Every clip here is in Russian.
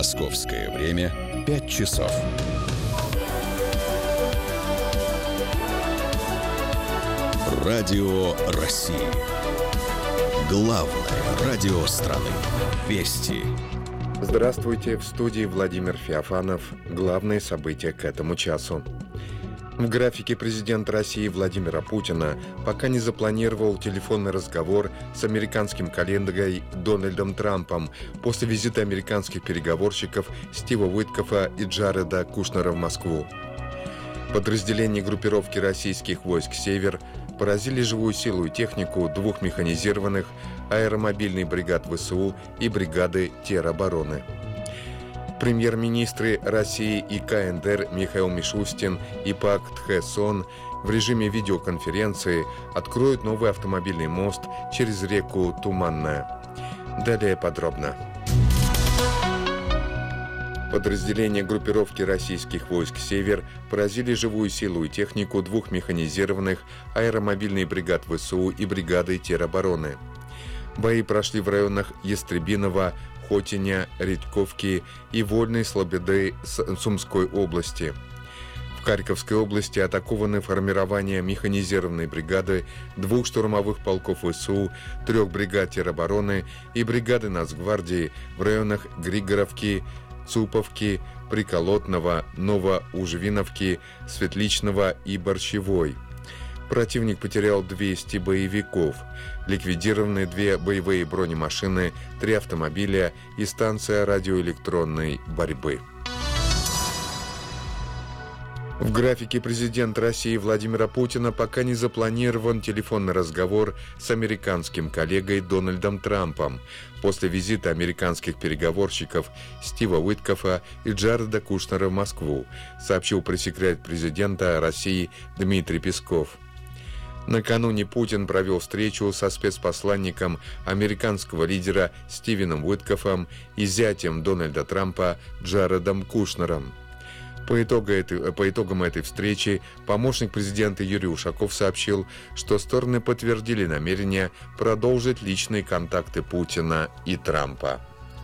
Московское время 5 часов. Радио России. Главное радио страны. Вести. Здравствуйте, в студии Владимир Феофанов. Главные события к этому часу. В графике президента России Владимира Путина пока не запланировал телефонный разговор с американским коллегой Дональдом Трампом после визита американских переговорщиков Стива Уиткофа и Джареда Кушнера в Москву. Подразделения группировки российских войск «Север» поразили живую силу и технику двух механизированных аэромобильных бригад ВСУ и бригады теробороны. Премьер-министры России и КНДР Михаил Мишустин и Пак Кхе Сон в режиме видеоконференции откроют новый автомобильный мост через реку Туманная. Далее подробно. Подразделения группировки российских войск «Север» поразили живую силу и технику двух механизированных аэромобильных бригад ВСУ и бригады теробороны. Бои прошли в районах Ястребиного, Хотиня, Редьковки и Вольной Слободы Сумской области. В Харьковской области атакованы формирования механизированной бригады, двух штурмовых полков ВСУ, 3 бригад теробороны и бригады Нацгвардии в районах Григоровки, Цуповки, Приколотного, Новоужвиновки, Светличного и Борщевой. Противник потерял 200 боевиков. Ликвидированы 2 боевые бронемашины, 3 автомобиля и станция радиоэлектронной борьбы. В графике президента России Владимира Путина пока не запланирован телефонный разговор с американским коллегой Дональдом Трампом после визита американских переговорщиков Стива Уиткофа и Джареда Кушнера в Москву, сообщил пресс-секретарь президента России Дмитрий Песков. Накануне Путин провел встречу со спецпосланником американского лидера Стивеном Уиткофом и зятем Дональда Трампа Джаредом Кушнером. По итогам этой встречи помощник президента Юрий Ушаков сообщил, что стороны подтвердили намерение продолжить личные контакты Путина и Трампа.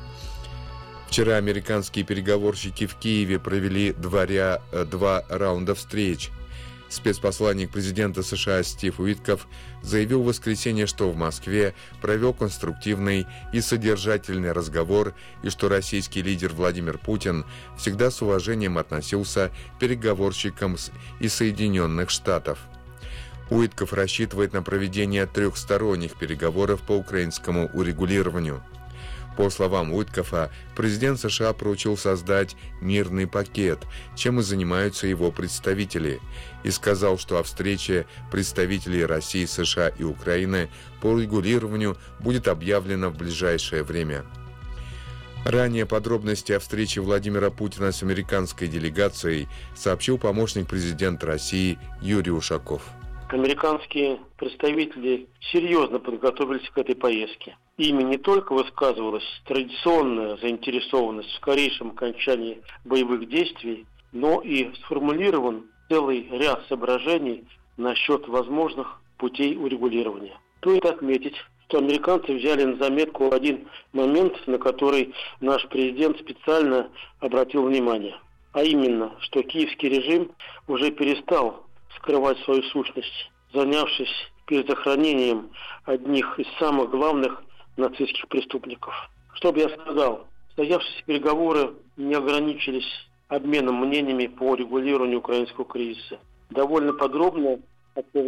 Вчера американские переговорщики в Киеве провели 2 раунда встреч. Спецпосланник президента США Стив Уиткоф заявил в воскресенье, что в Москве провел конструктивный и содержательный разговор и что российский лидер Владимир Путин всегда с уважением относился к переговорщикам из Соединенных Штатов. Уиткоф рассчитывает на проведение 3-сторонних переговоров по украинскому урегулированию. По словам Уиткофа, президент США поручил создать мирный пакет, чем и занимаются его представители, и сказал, что о встрече представителей России, США и Украины по урегулированию будет объявлено в ближайшее время. Ранее подробности о встрече Владимира Путина с американской делегацией сообщил помощник президента России Юрий Ушаков. Американские представители серьезно подготовились к этой поездке. Ими не только высказывалась традиционная заинтересованность в скорейшем окончании боевых действий, но и сформулирован целый ряд соображений насчет возможных путей урегулирования. Стоит отметить, что американцы взяли на заметку один момент, на который наш президент специально обратил внимание. А именно, что киевский режим уже перестал скрывать свою сущность, занявшись перезахоронением одних из самых главных нацистских преступников. Что бы я сказал, состоявшиеся переговоры не ограничились обменом мнениями по регулированию украинского кризиса. Довольно подробно